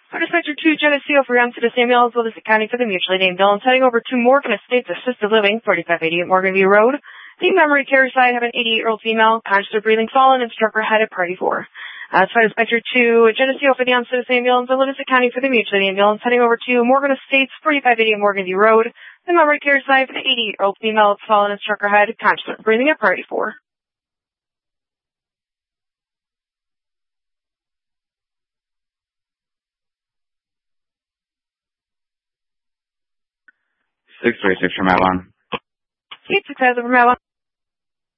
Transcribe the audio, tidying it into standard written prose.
Dispatcher 2, Geneseo for Young to the Samuels, Willis County for the mutually named Dillons, heading over to Morgan Estates Assisted Living, 4588 Morgan View Road. The memory care side have an 88-year-old female, conscious of breathing, fallen, and struck her head at party 4. Dispatcher 2, Geneseo for the Young to the Samuels, Willis County for the mutually named Dillons, heading over to Morgan Estates, 4588 Morgan View Road. The memory care side for the 88-year-old female, fallen, and struck her head, conscious of breathing at party 4. Six 36 from Avalon. 8-6 from Avalon.